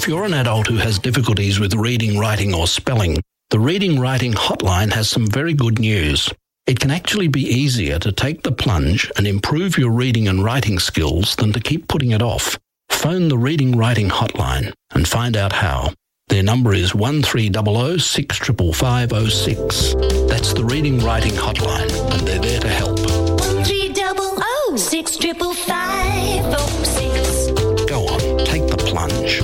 If you're an adult who has difficulties with reading, writing or spelling, the Reading Writing Hotline has some very good news. It can actually be easier to take the plunge and improve your reading and writing skills than to keep putting it off. Phone the Reading Writing Hotline and find out how. Their number is 1300 65506. That's the Reading Writing Hotline, and they're there to help. 1300 65506. Go on, take the plunge.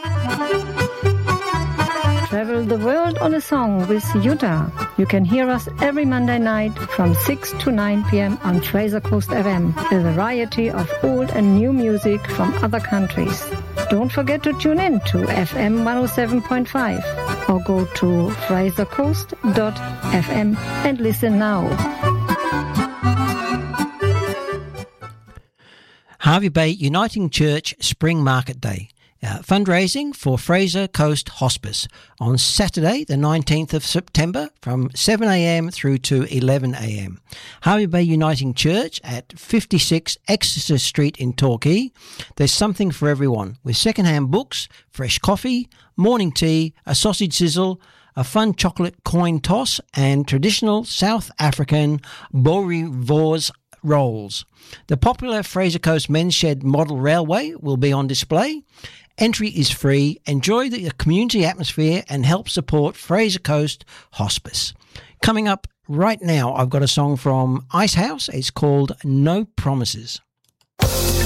Travel the world on a song with Jutta. You can hear us every Monday night from 6 to 9 p.m. on Fraser Coast FM. A variety of old and new music from other countries. Don't forget to tune in to FM 107.5 or go to frasercoast.fm and listen now. Hervey Bay Uniting Church Spring Market Day. Fundraising for Fraser Coast Hospice on Saturday the 19th of September from 7am through to 11am. Hervey Bay Uniting Church at 56 Exeter Street in Torquay. There's something for everyone with second-hand books, fresh coffee, morning tea, a sausage sizzle, a fun chocolate coin toss and traditional South African boerewors rolls. The popular Fraser Coast Men's Shed model railway will be on display. Entry is free. Enjoy the community atmosphere and help support Fraser Coast Hospice. Coming up right now, I've got a song from Icehouse. It's called No Promises.